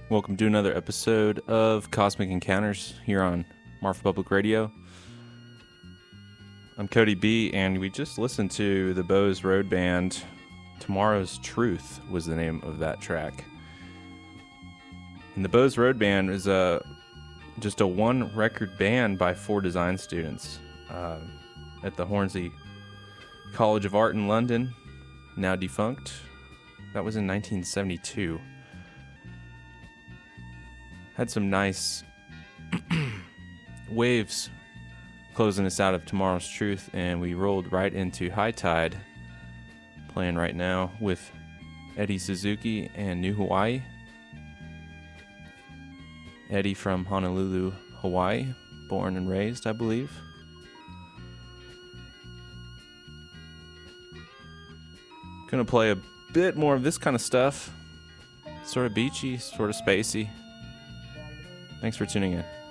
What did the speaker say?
Welcome to another episode of Cosmic Encounters here on Marfa Public Radio. I'm Cody B, and we just listened to the Bose Road Band. Tomorrow's Truth was the name of that track. And the Bose Road Band is just a one-record band by 4 design students at the Hornsey College of Art in London, now defunct. That was in 1972. Had some nice waves closing us out of Tomorrow's Truth, and we rolled right into High Tide, playing right now with Eddie Suzuki and New Hawaii. Eddie from Honolulu, Hawaii, born and raised, I believe. Gonna play a bit more of this kind of stuff. Sort of beachy, sort of spacey. Thanks for tuning in.